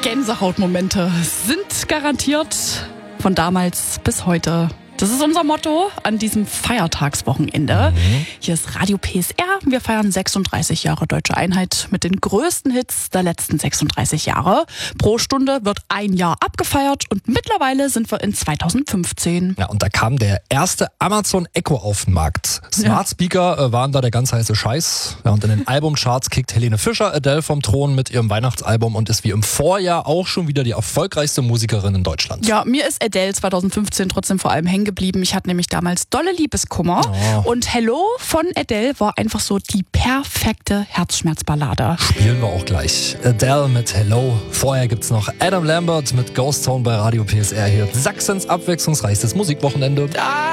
Gänsehautmomente sind garantiert von damals bis heute. Das ist unser Motto an diesem Feiertagswochenende. Hier ist Radio PSR. Wir feiern 36 Jahre Deutsche Einheit mit den größten Hits der letzten 36 Jahre. Pro Stunde wird ein Jahr abgefeiert und mittlerweile sind wir in 2015. Ja, und da kam der erste Amazon Echo auf den Markt. Smart Speaker waren da der ganz heiße Scheiß. Ja, und in den Albumcharts kickt Helene Fischer Adele vom Thron mit ihrem Weihnachtsalbum und ist wie im Vorjahr auch schon wieder die erfolgreichste Musikerin in Deutschland. Ja, mir ist Adele 2015 trotzdem vor allem hängen geblieben. Ich hatte nämlich damals dolle Liebeskummer. Und Hello von Adele war einfach so die perfekte Herzschmerzballade. Spielen wir auch gleich. Adele mit Hello. Vorher gibt's noch Adam Lambert mit Ghost Town bei Radio PSR hier. Sachsens abwechslungsreichstes Musikwochenende.